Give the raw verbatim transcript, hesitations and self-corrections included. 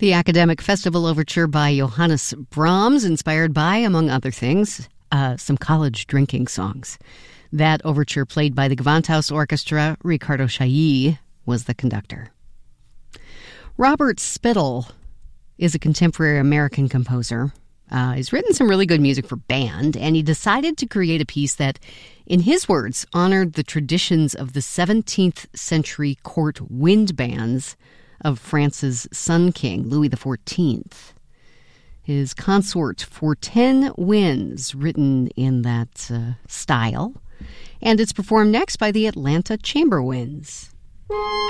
The Academic Festival Overture by Johannes Brahms, inspired by, among other things, uh, some college drinking songs. That overture, played by the Gewandhaus Orchestra, Ricardo Chailly was the conductor. Robert Spittle is a contemporary American composer. Uh, he's written some really good music for band, and he decided to create a piece that, in his words, honored the traditions of the seventeenth century court wind bands of France's Sun King, Louis the fourteenth. His Consort for Ten Winds, written in that uh, style, and it's performed next by the Atlanta Chamber Winds.